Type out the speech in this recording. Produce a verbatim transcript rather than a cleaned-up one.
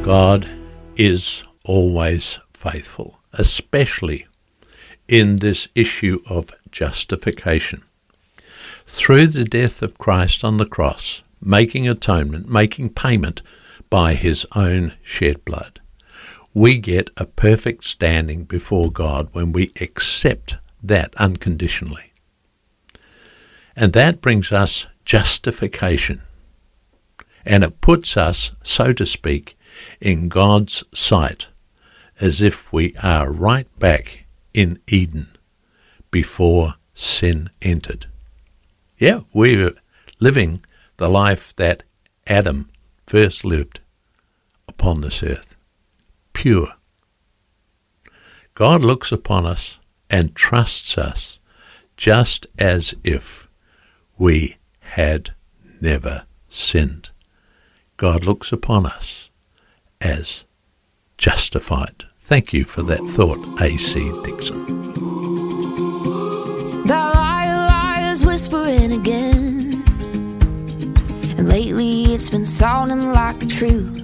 God is always faithful, especially in this issue of justification. Through the death of Christ on the cross, making atonement, making payment by his own shed blood, we get a perfect standing before God when we accept that unconditionally. And that brings us justification. And it puts us, so to speak, in God's sight, as if we are right back in Eden before sin entered. Yeah, we're living the life that Adam first lived upon this earth, pure. God looks upon us and trusts us just as if we had never sinned. God looks upon us as justified. Thank you for that thought, A C Dixon. The liar, liar's whispering again, and lately it's been sounding like the truth.